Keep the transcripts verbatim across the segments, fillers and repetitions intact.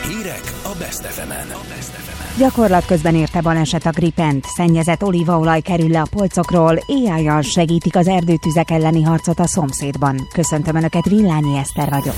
Hírek a Best ef emen. Gyakorlat közben érte baleset a Gripent. Szennyezett olívaolaj kerül le a polcokról, éjjel segítik az erdőtüzek elleni harcot a szomszédban. Köszöntöm Önöket, Villányi Eszter vagyok.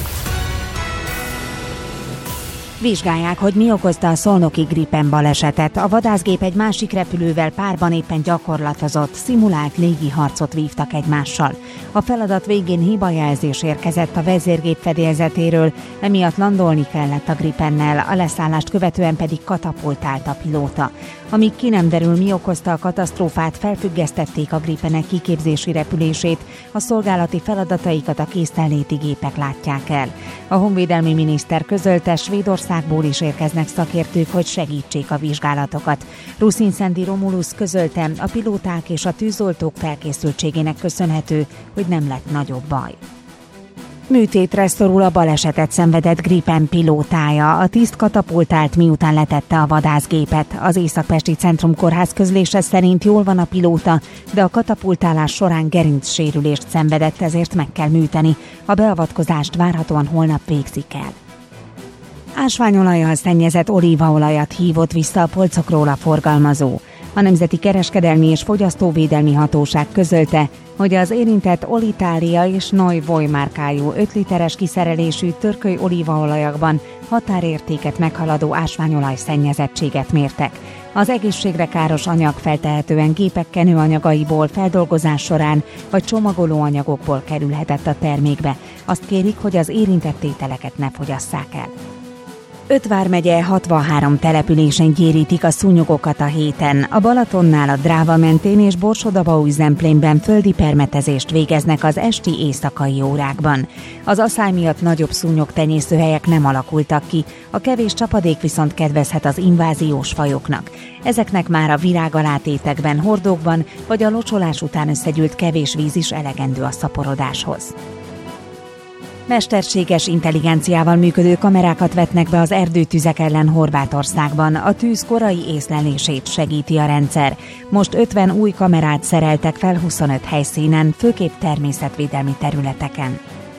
Vizsgálják, hogy mi okozta a szolnoki Gripen balesetet. A vadászgép egy másik repülővel párban éppen gyakorlatozott, szimulált légiharcot vívtak egymással. A feladat végén hibajelzés érkezett a vezérgép fedélzetéről, emiatt landolni kellett a Gripennel, a leszállást követően pedig katapultált a pilóta. Amíg ki nem derül, mi okozta a katasztrófát, felfüggesztették a Gripenek kiképzési repülését, a szolgálati feladataikat a készenléti gépek látják el. A honvédelmi miniszter közölte, Svédországból is érkeznek szakértők, hogy segítsék a vizsgálatokat. Ruszinszendi Romulusz közölte, a pilóták és a tűzoltók felkészültségének köszönhető, hogy nem lett nagyobb baj. Műtétre szorul a balesetet szenvedett Gripen pilótája. A tiszt katapultált, miután letette a vadászgépet. Az Észak-Pesti Centrum Kórház közlése szerint jól van a pilóta, de a katapultálás során gerincsérülést szenvedett, ezért meg kell műteni. A beavatkozást várhatóan holnap végzik el. Ásványolajjal szennyezett olívaolajat hívott vissza a polcokról a forgalmazó. A Nemzeti Kereskedelmi és Fogyasztóvédelmi Hatóság közölte, hogy az érintett Olitalia és Neuvoy márkájú öt literes kiszerelésű törköly olívaolajakban határértéket meghaladó ásványolaj szennyezettséget mértek. Az egészségre káros anyag feltehetően gépek kenőanyagaiból, feldolgozás során vagy csomagolóanyagokból kerülhetett a termékbe. Azt kérik, hogy az érintett ételeket ne fogyasszák el. Öt vármegye hatvanhárom településen gyérítik a szúnyogokat a héten. A Balatonnál, a Dráva mentén és Borsod-Abaúj-Zemplénben földi permetezést végeznek az esti éjszakai órákban. Az aszály miatt nagyobb szúnyogtenyészőhelyek nem alakultak ki, a kevés csapadék viszont kedvezhet az inváziós fajoknak. Ezeknek már a virágalátétekben, hordókban vagy a locsolás után összegyűlt kevés víz is elegendő a szaporodáshoz. Mesterséges intelligenciával működő kamerákat vetnek be az erdőtüzek ellen Horvátországban. A tűz korai észlelését segíti a rendszer. Most ötven új kamerát szereltek fel huszonöt helyszínen, főképp természetvédelmi területeken.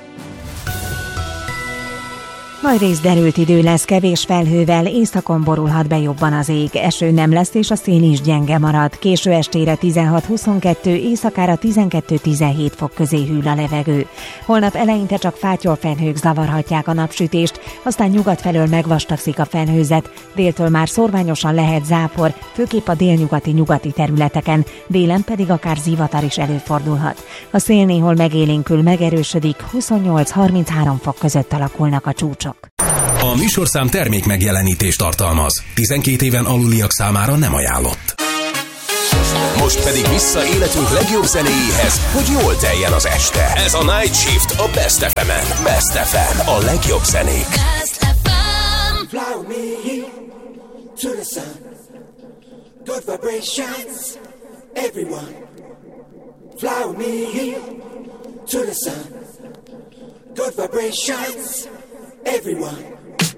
Nagyrészt derült idő lesz, kevés felhővel, északon borulhat be jobban az ég, eső nem lesz és a szél is gyenge marad. Késő estére tizenhat-huszonkettő, éjszakára tizenkettő-tizenhét fok közé hűl a levegő. Holnap eleinte csak fátyolfelhők zavarhatják a napsütést, aztán nyugat felől megvastagszik a felhőzet, déltől már szórványosan lehet zápor, főképp a délnyugati nyugati területeken, délen pedig akár zivatar is előfordulhat. A szél néhol megélénkül, megerősödik, huszonnyolc-harminchárom fok között alakulnak a csúcsok. A műsorszám termék megjelenítést tartalmaz. tizenkét éven aluliak számára nem ajánlott. Most pedig vissza életünk legjobb zenéjéhez, hogy jól teljen az este. Ez a Night Shift a Best ef emen. Best ef em, a legjobb zenék. Fly with me to the sun. Good vibrations, everyone. Fly with me to the sun. Good vibrations, everyone.